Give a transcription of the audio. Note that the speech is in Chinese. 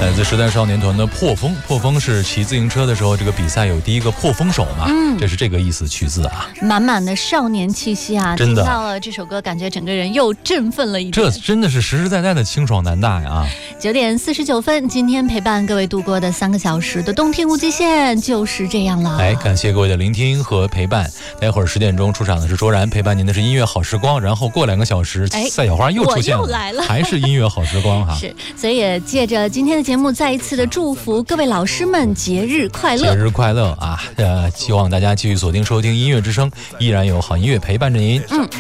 来自时代少年团的破风，破风是骑自行车的时候，这个比赛有第一个破风手嘛，这是这个意思取自啊， 满满的少年气息啊！ 真的， 听到了这首歌，感觉整个人又振奋了一点。 这真的是实实在在的清爽男大呀 ！9点49分，今天陪伴各位度过的3个小时的动听无极限就是这样了。 感谢各位的聆听和陪伴。待会儿10点钟出场的是卓然，陪伴您的是音乐好时光。然后过2个小时，赛小花又出现了， 我又来了， 还是音乐好时光哈。 是，所以也借着今天的节目，再一次的祝福各位老师们节日快乐， 节日快乐啊！希望大家继续锁定收听音乐之声，依然有好音乐陪伴着您。